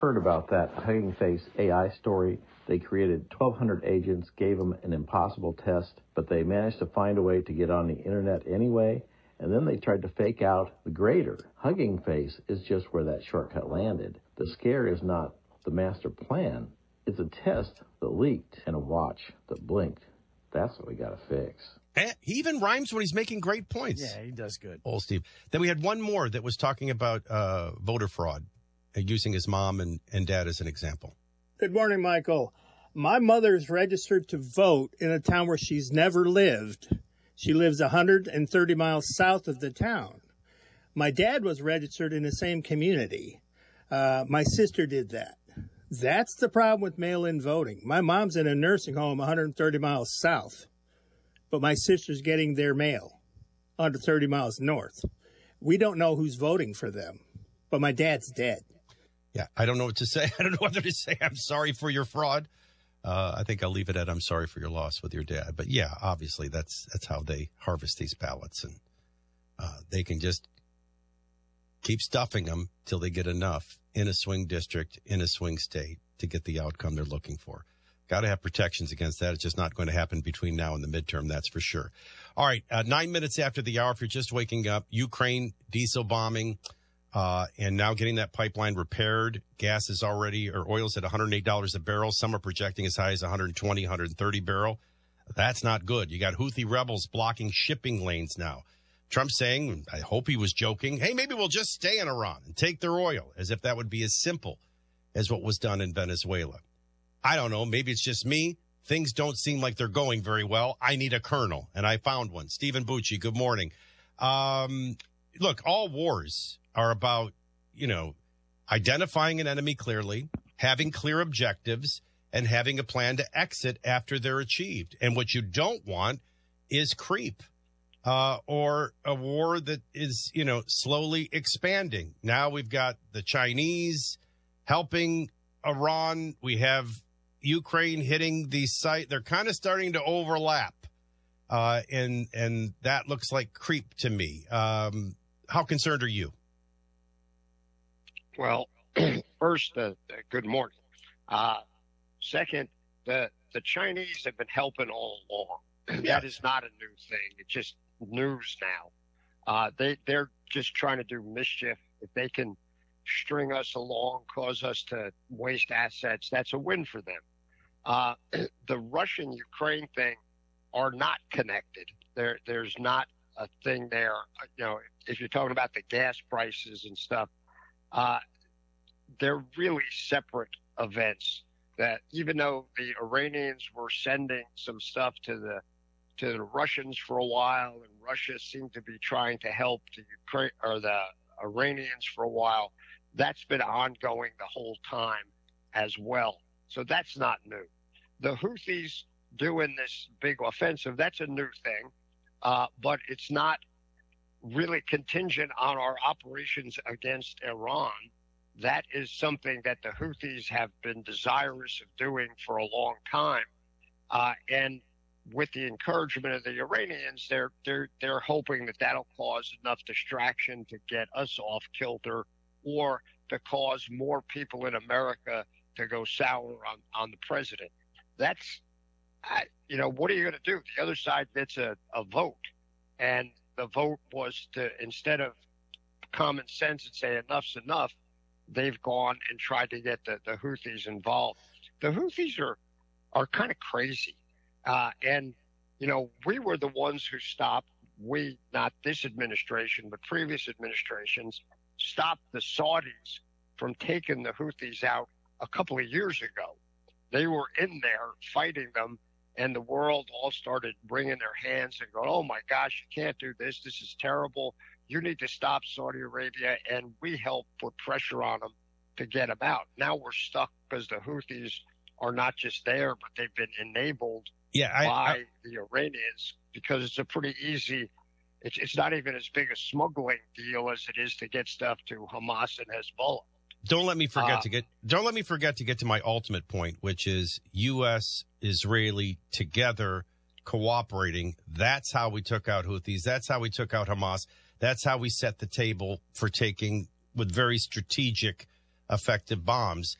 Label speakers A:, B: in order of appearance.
A: Heard about that Hugging Face AI story? They created 1,200 agents, gave them an impossible test, but they managed to find a way to get on the internet anyway, and then they tried to fake out the grader. Hugging Face is just where that shortcut landed. The scare is not the master plan. It's a test that leaked and a watch that blinked. That's what we got to fix.
B: And he even rhymes when he's making great points.
C: Yeah, he does good.
B: Old Steve. Then we had one more that was talking about voter fraud, using his mom and dad as an example.
D: Good morning, Michael. My mother's registered to vote in a town where she's never lived. She lives 130 miles south of the town. My dad was registered in the same community. My sister did that. That's the problem with mail-in voting. My mom's in a nursing home 130 miles south, but my sister's getting their mail 130 miles north. We don't know who's voting for them, but my dad's dead.
B: Yeah, I don't know what to say. I don't know whether to say I'm sorry for your fraud. I think I'll leave it at I'm sorry for your loss with your dad. But yeah, obviously that's how they harvest these ballots, and they can just keep stuffing them till they get enough in a swing district, in a swing state to get the outcome they're looking for. Got to have protections against that. It's just not going to happen between now and the midterm, that's for sure. All right, 9 minutes after the hour, if you're just waking up, Ukraine diesel bombing, and now getting that pipeline repaired. Gas is already, or oil's at $108 a barrel. Some are projecting as high as 120, 130 barrel. That's not good. You got Houthi rebels blocking shipping lanes now. Trump saying, I hope he was joking, hey, maybe we'll just stay in Iran and take their oil, as if that would be as simple as what was done in Venezuela. I don't know. Maybe it's just me. Things don't seem like they're going very well. I need a colonel, and I found one. Stephen Bucci, good morning. Look, all wars are about, identifying an enemy clearly, having clear objectives, and having a plan to exit after they're achieved. And what you don't want is creep. Or a war that is, slowly expanding. Now we've got the Chinese helping Iran. We have Ukraine hitting the site. They're kind of starting to overlap. And that looks like creep to me. How concerned are you?
E: Well, first, good morning. Second, the Chinese have been helping all along.
B: Yeah.
E: That is not a new thing. It's just news now. They're just trying to do mischief. If they can string us along, cause us to waste assets, that's a win for them. The Russian-Ukraine thing are not connected. There's not a thing there. If you're talking about the gas prices and stuff, they're really separate events. That even though the Iranians were sending some stuff to the Russians for a while, and Russia seemed to be trying to help the Ukraine or the Iranians for a while, that's been ongoing the whole time as well. So that's not new. The Houthis doing this big offensive, that's a new thing, but it's not really contingent on our operations against Iran. That is something that the Houthis have been desirous of doing for a long time, and with the encouragement of the Iranians, they're hoping that that'll cause enough distraction to get us off kilter, or to cause more people in America to go sour on the president. That's, what are you going to do? The other side gets a vote, and the vote was to, instead of common sense and say enough's enough, they've gone and tried to get the Houthis involved. The Houthis are kind of crazy. And we were the ones who stopped, not this administration, but previous administrations, stopped the Saudis from taking the Houthis out a couple of years ago. They were in there fighting them, and the world all started wringing their hands and going, oh my gosh, you can't do this. This is terrible. You need to stop Saudi Arabia. And we helped put pressure on them to get them out. Now we're stuck because the Houthis are not just there, but they've been enabled by the Iranians, because it's a pretty easy, it's not even as big a smuggling deal as it is to get stuff to Hamas and Hezbollah.
B: Don't let me forget to get to my ultimate point, which is U.S. Israeli together cooperating. That's how we took out Houthis. That's how we took out Hamas. That's how we set the table for taking, with very strategic effective bombs.